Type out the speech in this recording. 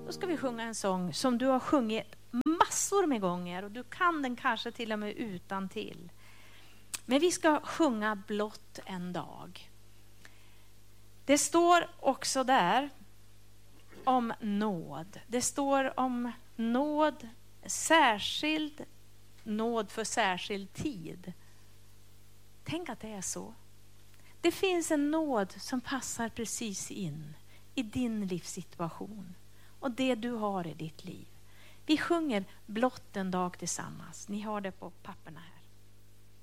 Då ska vi sjunga en sång som du har sjungit massor med gånger. Och du kan den kanske till och med utan till. Men vi ska sjunga blott en dag. Det står också där om nåd. Det står om nåd, särskild nåd för särskild tid. Tänk att det är så. Det finns en nåd som passar precis in i din livssituation och det du har i ditt liv. Vi sjunger blott en dag tillsammans. Ni har det på papperna här.